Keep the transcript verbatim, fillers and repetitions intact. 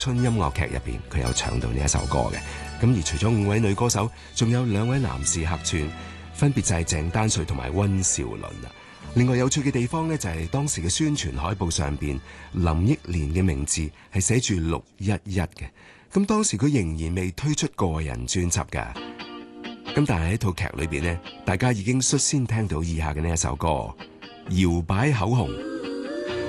春音樂劇入邊，佢有唱到呢一首歌嘅。咁而除咗五位女歌手，仲有兩位男士客串，分別就係鄭丹瑞同埋溫兆倫啊。另外有趣嘅地方呢，就係當時嘅宣傳海報上邊，林憶蓮嘅名字係寫住六一一嘅。咁當時佢仍然未推出個人專輯㗎。咁但係喺套劇裏邊呢，大家已經率先聽到以下嘅呢一首歌《搖擺口紅》。